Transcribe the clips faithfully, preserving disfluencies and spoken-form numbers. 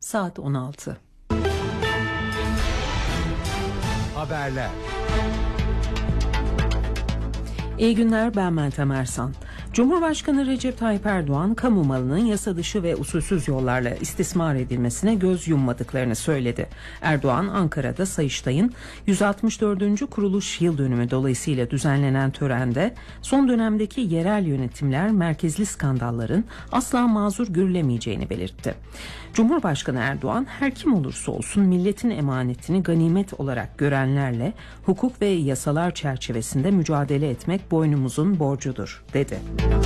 saat on altı. Haberler. İyi günler, ben Meltem Ersan. Cumhurbaşkanı Recep Tayyip Erdoğan, kamu malının yasa dışı ve usulsüz yollarla istismar edilmesine göz yummadıklarını söyledi. Erdoğan, Ankara'da Sayıştay'ın yüz altmış dördüncü kuruluş yıl dönümü dolayısıyla düzenlenen törende son dönemdeki yerel yönetimler merkezli skandalların asla mazur görülemeyeceğini belirtti. Cumhurbaşkanı Erdoğan, her kim olursa olsun milletin emanetini ganimet olarak görenlerle hukuk ve yasalar çerçevesinde mücadele etmek boynumuzun borcudur, dedi.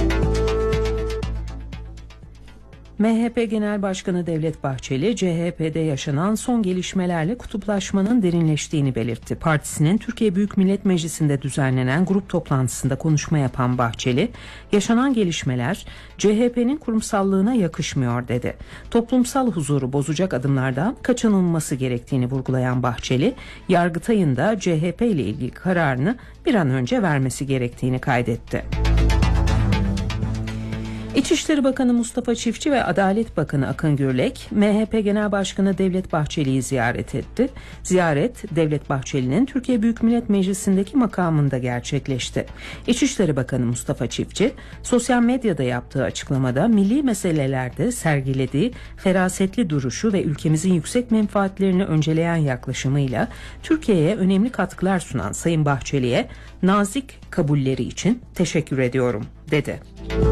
M H P Genel Başkanı Devlet Bahçeli, C H P'de yaşanan son gelişmelerle kutuplaşmanın derinleştiğini belirtti. Partisinin Türkiye Büyük Millet Meclisi'nde düzenlenen grup toplantısında konuşma yapan Bahçeli, yaşanan gelişmeler C H P'nin kurumsallığına yakışmıyor, dedi. Toplumsal huzuru bozacak adımlardan kaçınılması gerektiğini vurgulayan Bahçeli, Yargıtay'ın da C H P ile ilgili kararını bir an önce vermesi gerektiğini kaydetti. İçişleri Bakanı Mustafa Çiftçi ve Adalet Bakanı Akın Gürlek, M H P Genel Başkanı Devlet Bahçeli'yi ziyaret etti. Ziyaret, Devlet Bahçeli'nin Türkiye Büyük Millet Meclisi'ndeki makamında gerçekleşti. İçişleri Bakanı Mustafa Çiftçi, sosyal medyada yaptığı açıklamada milli meselelerde sergilediği ferasetli duruşu ve ülkemizin yüksek menfaatlerini önceleyen yaklaşımıyla Türkiye'ye önemli katkılar sunan Sayın Bahçeli'ye nazik kabulleri için teşekkür ediyorum, dedi.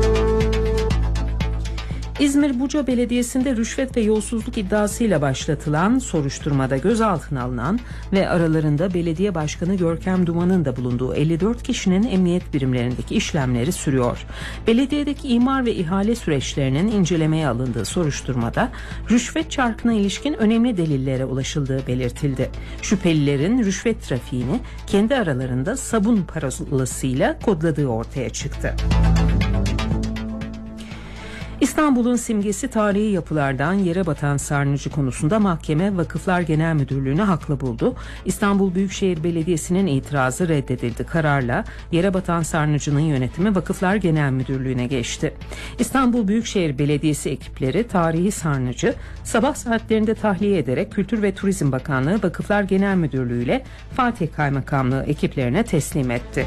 İzmir Buca Belediyesi'nde rüşvet ve yolsuzluk iddiasıyla başlatılan soruşturmada gözaltına alınan ve aralarında belediye başkanı Görkem Duman'ın da bulunduğu elli dört kişinin emniyet birimlerindeki işlemleri sürüyor. Belediyedeki imar ve ihale süreçlerinin incelemeye alındığı soruşturmada rüşvet çarkına ilişkin önemli delillere ulaşıldığı belirtildi. Şüphelilerin rüşvet trafiğini kendi aralarında sabun parolasıyla kodladığı ortaya çıktı. İstanbul'un simgesi tarihi yapılardan yere batan sarnıcı konusunda mahkeme Vakıflar Genel Müdürlüğü'nü haklı buldu. İstanbul Büyükşehir Belediyesi'nin itirazı reddedildi. Kararla yere batan sarnıcının yönetimi Vakıflar Genel Müdürlüğü'ne geçti. İstanbul Büyükşehir Belediyesi ekipleri tarihi sarnıcı sabah saatlerinde tahliye ederek Kültür ve Turizm Bakanlığı Vakıflar Genel Müdürlüğü ile Fatih Kaymakamlığı ekiplerine teslim etti.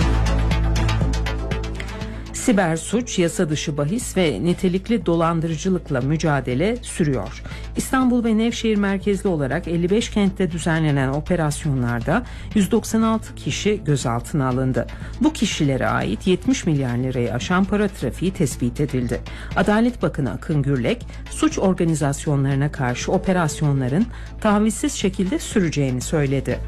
Siber suç, yasa dışı bahis ve nitelikli dolandırıcılıkla mücadele sürüyor. İstanbul ve Nevşehir merkezli olarak elli beş kentte düzenlenen operasyonlarda yüz doksan altı kişi gözaltına alındı. Bu kişilere ait yetmiş milyar lirayı aşan para trafiği tespit edildi. Adalet Bakanı Akın Gürlek, suç organizasyonlarına karşı operasyonların tavizsiz şekilde süreceğini söyledi.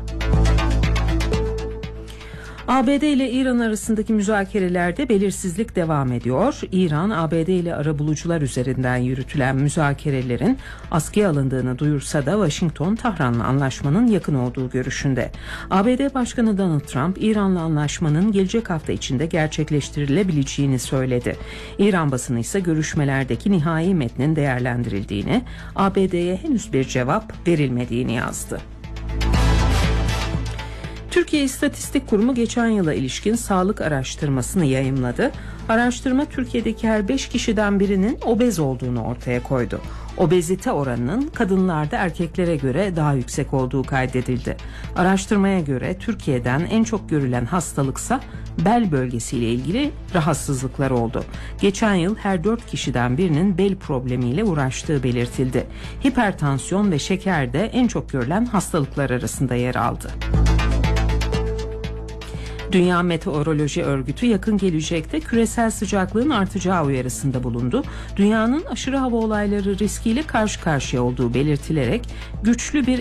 A B D ile İran arasındaki müzakerelerde belirsizlik devam ediyor. İran, A B D ile arabulucular üzerinden yürütülen müzakerelerin askıya alındığını duyursa da Washington, Tahran'la anlaşmanın yakın olduğu görüşünde. A B D Başkanı Donald Trump, İran'la anlaşmanın gelecek hafta içinde gerçekleştirilebileceğini söyledi. İran basını ise görüşmelerdeki nihai metnin değerlendirildiğini, A B D'ye henüz bir cevap verilmediğini yazdı. Türkiye İstatistik Kurumu geçen yıla ilişkin sağlık araştırmasını yayımladı. Araştırma Türkiye'deki her beş kişiden birinin obez olduğunu ortaya koydu. Obezite oranının kadınlarda erkeklere göre daha yüksek olduğu kaydedildi. Araştırmaya göre Türkiye'den en çok görülen hastalıksa bel bölgesiyle ilgili rahatsızlıklar oldu. Geçen yıl her dört kişiden birinin bel problemiyle uğraştığı belirtildi. Hipertansiyon ve şeker de en çok görülen hastalıklar arasında yer aldı. Dünya Meteoroloji Örgütü yakın gelecekte küresel sıcaklığın artacağı uyarısında bulundu. Dünyanın aşırı hava olayları riskiyle karşı karşıya olduğu belirtilerek güçlü bir